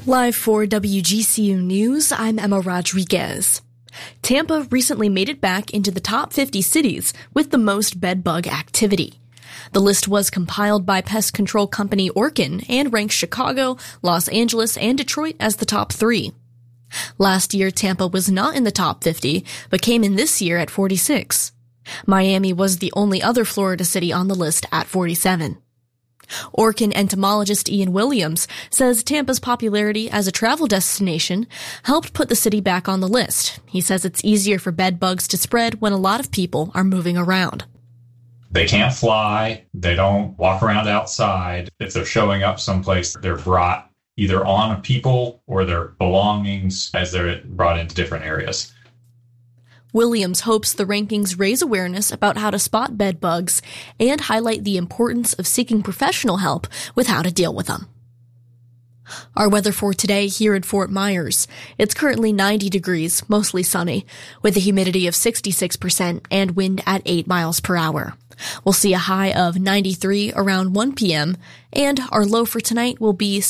Live for WGCU News, I'm Emma Rodriguez. Tampa recently made it back into the top 50 cities with the most bedbug activity. The list was compiled by pest control company Orkin and ranks Chicago, Los Angeles, and Detroit as the top 3. Last year, Tampa was not in the top 50, but came in this year at 46. Miami was the only other Florida city on the list at 47. Orkin entomologist Ian Williams says Tampa's popularity as a travel destination helped put the city back on the list. He says it's easier for bed bugs to spread when a lot of people are moving around. They can't fly. They don't walk around outside. If they're showing up someplace, they're brought either on people or their belongings as they're brought into different areas. Williams hopes the rankings raise awareness about how to spot bed bugs and highlight the importance of seeking professional help with how to deal with them. Our weather for today here in Fort Myers. It's currently 90 degrees, mostly sunny, with a humidity of 66% and wind at 8 miles per hour. We'll see a high of 93 around 1 p.m., and our low for tonight will be